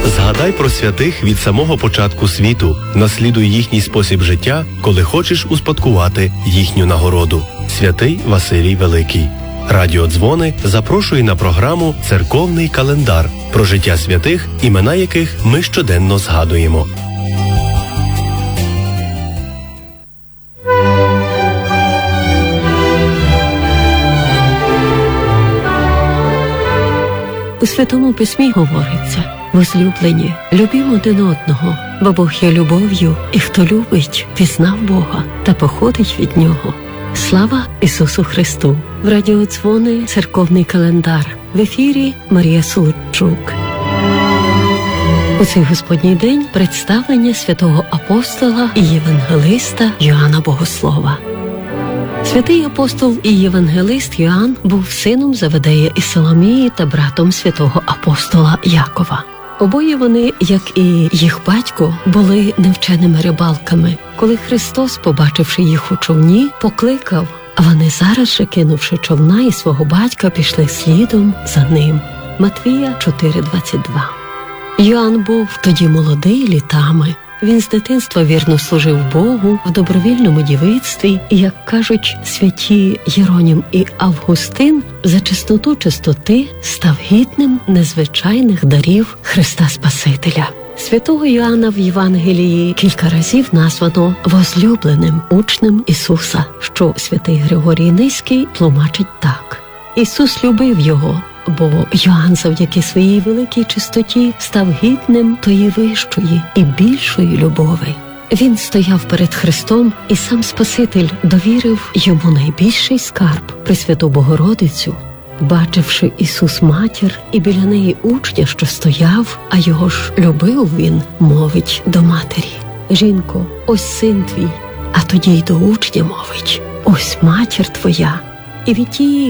Згадай про святих від самого початку світу, наслідуй їхній спосіб життя, коли хочеш успадкувати їхню нагороду. Святий Василій Великий. Радіо Дзвони запрошує на програму «Церковний календар» про життя святих, імена яких ми щоденно згадуємо. У Святому Письмі говориться: «Возлюблені, любімо один одного, бо Бог є любов'ю, і хто любить, пізнав Бога та походить від Нього». Слава Ісусу Христу! В Радіо Дзвони «Церковний календар». В ефірі Марія Солодчук. У цей Господній день представлення святого апостола і євангелиста Йоанна Богослова. Святий апостол і євангелист Йоанн був сином Заведея і Соломії та братом святого апостола Якова. Обоє вони, як і їх батько, були невченими рибалками. Коли Христос, побачивши їх у човні, покликав, а вони зараз же, кинувши човна і свого батька, пішли слідом за ним. Матвія 4:22. Йоанн був тоді молодий літами. Він з дитинства вірно служив Богу в добровільному дівицтві і, як кажуть святі Єронім і Августин, за чистоту чистоти став гідним незвичайних дарів Христа Спасителя. Святого Йоанна в Євангелії кілька разів названо возлюбленим учнем Ісуса, що святий Григорій Низький тлумачить так: Ісус любив його, бо Йоанн завдяки своїй великій чистоті став гідним тої вищої і більшої любови. Він стояв перед Христом, і сам Спаситель довірив йому найбільший скарб – Пресвяту Богородицю. Бачивши Ісус матір і біля неї учня, що стояв, а його ж любив він, мовить до матері: «Жінко, ось син твій», а тоді й до учня мовить: «Ось матір твоя». І від тієї